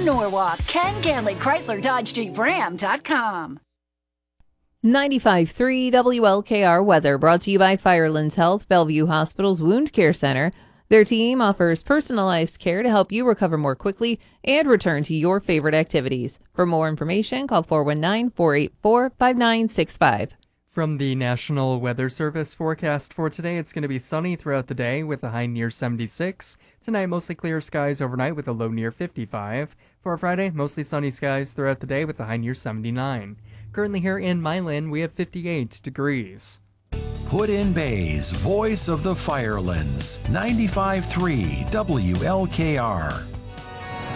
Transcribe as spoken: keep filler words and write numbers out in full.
Norwalk. Ken Ganley Chrysler Dodge Jeep Ram dot com. ninety-five point three W L K R weather brought to you by Firelands Health, Bellevue Hospital's Wound Care Center. Their team offers personalized care to help you recover more quickly and return to your favorite activities. For more information, call four one nine, four eight four, five nine six five. From the National Weather Service forecast for today, it's going to be sunny throughout the day with a high near seventy-six. Tonight, mostly clear skies overnight with a low near fifty-five. For Friday, mostly sunny skies throughout the day with a high near seventy-nine. Currently here in Milan, we have fifty-eight degrees. Put-in-Bay's voice of the Firelands, ninety-five point three W L K R.